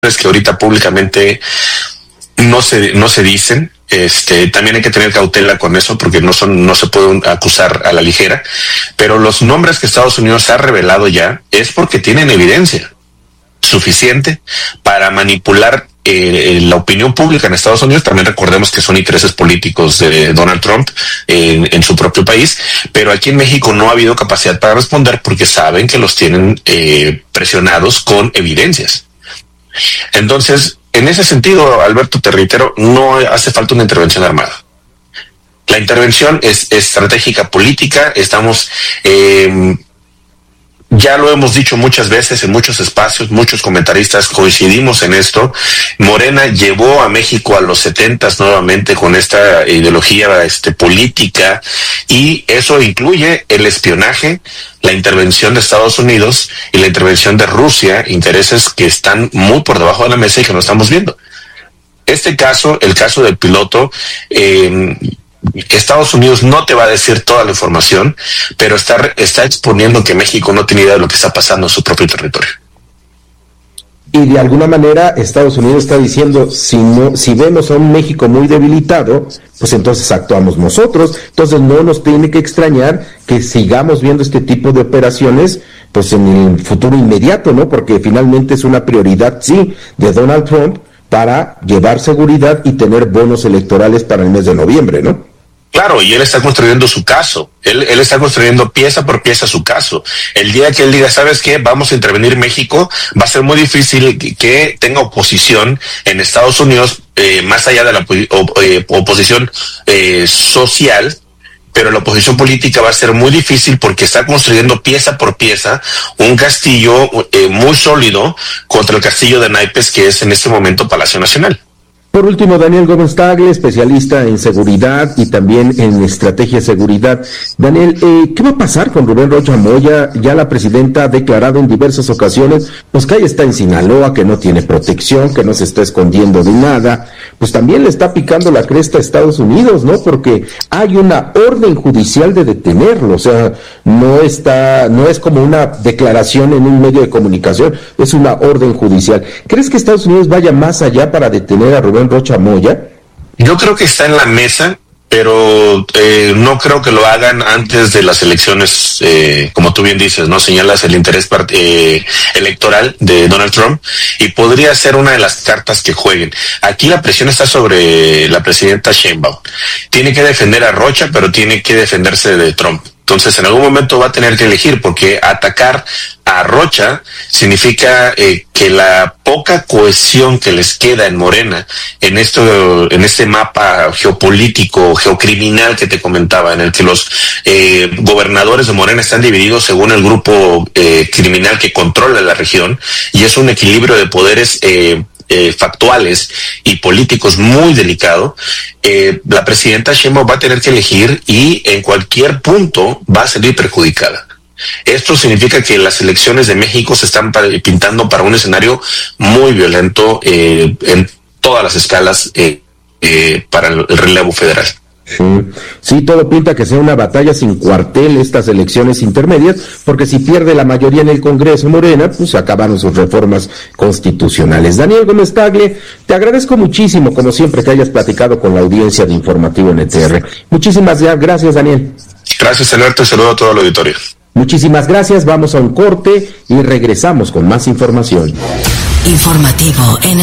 que ahorita públicamente no se dicen. También hay que tener cautela con eso porque no se puede acusar a la ligera, pero los nombres que Estados Unidos ha revelado ya es porque tienen evidencia suficiente para manipular la opinión pública en Estados Unidos. También recordemos que son intereses políticos de Donald Trump en su propio país, pero aquí en México no ha habido capacidad para responder porque saben que los tienen presionados con evidencias. Entonces, en ese sentido, Alberto, te reitero, no hace falta una intervención armada. La intervención es estratégica política. Estamos, ya lo hemos dicho muchas veces en muchos espacios, muchos comentaristas coincidimos en esto. Morena llevó a México a los 70s nuevamente con esta ideología política, y eso incluye el espionaje, la intervención de Estados Unidos y la intervención de Rusia, intereses que están muy por debajo de la mesa y que no estamos viendo. El caso del piloto, Estados Unidos no te va a decir toda la información, pero está exponiendo que México no tiene idea de lo que está pasando en su propio territorio. Y de alguna manera Estados Unidos está diciendo, si vemos a un México muy debilitado, pues entonces actuamos nosotros. Entonces no nos tiene que extrañar que sigamos viendo este tipo de operaciones pues en el futuro inmediato, ¿no? Porque finalmente es una prioridad, sí, de Donald Trump para llevar seguridad y tener bonos electorales para el mes de noviembre, ¿no? Claro, y él está construyendo su caso. Él está construyendo pieza por pieza su caso. El día que él diga, ¿sabes qué? Vamos a intervenir México, va a ser muy difícil que tenga oposición en Estados Unidos, más allá de la oposición social, pero la oposición política va a ser muy difícil porque está construyendo pieza por pieza un castillo muy sólido contra el castillo de naipes que es en este momento Palacio Nacional. Por último, Daniel Gómez Tagle, especialista en seguridad y también en estrategia de seguridad. Daniel, ¿qué va a pasar con Rubén Rocha Moya? Ya la presidenta ha declarado en diversas ocasiones, pues que ella está en Sinaloa, que no tiene protección, que no se está escondiendo de nada. Pues también le está picando la cresta a Estados Unidos, ¿no? Porque hay una orden judicial de detenerlo, o sea, no es como una declaración en un medio de comunicación, es una orden judicial. ¿Crees que Estados Unidos vaya más allá para detener a Rubén Rocha Moya? Yo creo que está en la mesa, pero no creo que lo hagan antes de las elecciones, como tú bien dices, ¿no? Señalas el interés electoral de Donald Trump y podría ser una de las cartas que jueguen. Aquí la presión está sobre la presidenta Sheinbaum. Tiene que defender a Rocha, pero tiene que defenderse de Trump. Entonces, en algún momento va a tener que elegir, porque atacar a Rocha significa que la poca cohesión que les queda en Morena, en este mapa geopolítico, geocriminal que te comentaba, en el que los gobernadores de Morena están divididos según el grupo criminal que controla la región, y es un equilibrio de poderes factuales y políticos muy delicado. La presidenta Sheinbaum va a tener que elegir y en cualquier punto va a salir perjudicada. Esto significa que las elecciones de México se están pintando para un escenario muy violento en todas las escalas para el relevo federal. Sí, todo pinta que sea una batalla sin cuartel estas elecciones intermedias, porque si pierde la mayoría en el Congreso Morena, pues acabaron sus reformas constitucionales. Daniel Gómez Tagle, te agradezco muchísimo, como siempre, que hayas platicado con la audiencia de Informativo NTR. Muchísimas gracias, Daniel. Gracias, Alberto, y saludo a todo el auditorio. Muchísimas gracias, vamos a un corte y regresamos con más información. Informativo NTR.